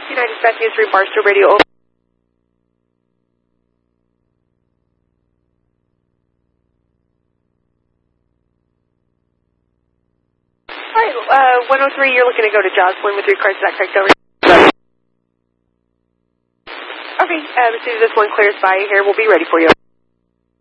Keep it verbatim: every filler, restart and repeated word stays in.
United Dispatch News three Barstow Radio. Over. All right, uh, one oh three, you're looking to go to Joslyn with three cars. Is that correct? Over. Okay, uh, as soon as this one clears by here, we'll be ready for you.